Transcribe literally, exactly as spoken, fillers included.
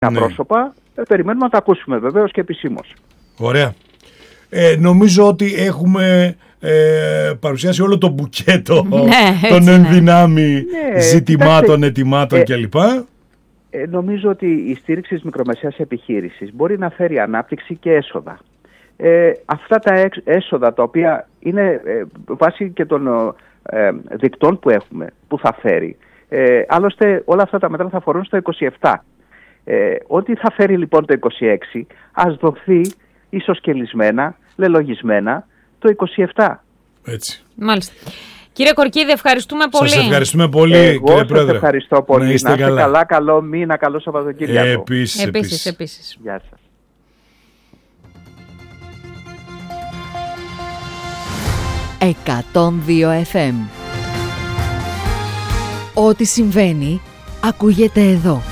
ναι. πρόσωπα. Ε, περιμένουμε να τα ακούσουμε βεβαίως και επισήμως. Ωραία. Ε, νομίζω ότι έχουμε ε, παρουσιάσει όλο το μπουκέτο ναι, των ενδυνάμει ναι, ζητημάτων, ετοιμάτων ε, κλπ. Ε, νομίζω ότι η στήριξη της μικρομεσαίας επιχείρησης μπορεί να φέρει ανάπτυξη και έσοδα. Ε, αυτά τα έσοδα τα οποία είναι ε, βάσει και των ε, δικτών που έχουμε, που θα φέρει. Ε, άλλωστε όλα αυτά τα μέτρα θα αφορούν στο είκοσι επτά. Ε, ό,τι θα φέρει λοιπόν το είκοσι έξι, ας δοθεί ισοσκελισμένα, λελογισμένα το είκοσι επτά. Έτσι. Μάλιστα. Κύριε Κορκίδη, ευχαριστούμε πολύ. Σας ευχαριστούμε πολύ, Εγώ κύριε σας Πρόεδρε. ευχαριστώ πολύ. Να είστε, να είστε καλά. καλά, καλό μήνα, καλό Σαββατοκύριακο. Ε, επίσης, επίσης, επίσης. Γεια σας. εκατόν δύο εφ εμ. Ό,τι συμβαίνει, ακούγεται εδώ.